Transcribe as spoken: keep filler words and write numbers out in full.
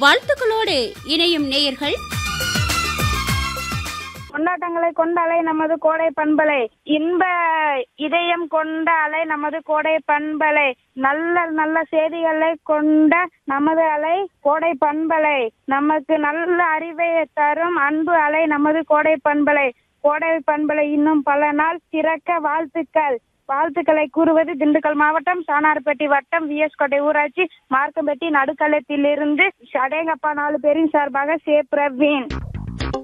வாழ்த்துக்களோடு இணையும் நேயர்கள் கொண்டாட்டங்களை கொண்ட அலை நமது கோடை பண்பலை, இன்ப இதயம் கொண்ட அலை நமது கோடை பண்பலை, நல்ல நல்ல செய்திகளை கொண்ட நமது அலை கோடை பண்பலை, நமக்கு நல்ல அறிவை தரும் அன்பு அலை நமது கோடை பண்பலை. கோடை பண்பலை இன்னும் பல நாள் சிறக்க வாழ்த்துக்கள். வாழ்த்துக்களை கூறுவது திண்டுக்கல் மாவட்டம் சானார்பேட்டை வட்டம் வி எஸ் கோட்டை ஊராட்சி மார்க்கம்பேட்டி நடுக்களத்திலிருந்து அடேங்கப்பா நாலு பேரின் சார்பாக சே பிரவீன்.